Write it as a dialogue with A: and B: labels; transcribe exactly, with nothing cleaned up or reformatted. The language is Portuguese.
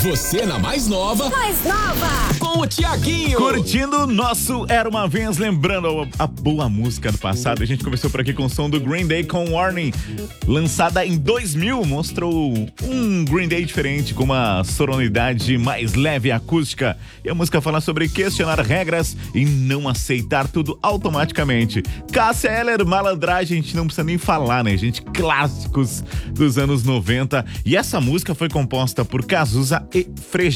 A: Você na mais nova.
B: Mais nova.
A: Com o Thiaguinho.
C: Curtindo o nosso Era Uma Vez, lembrando a, a boa música do passado. A gente começou por aqui com o som do Green Day com Warning, lançada em dois mil, mostrou um Green Day diferente, com uma sonoridade mais leve e acústica. E a música fala sobre questionar regras e não aceitar tudo automaticamente. Cássia Eller, Malandragem, a gente não precisa nem falar, né, gente? Clássicos dos anos noventa. E essa música foi composta por Cazuza e Frejá.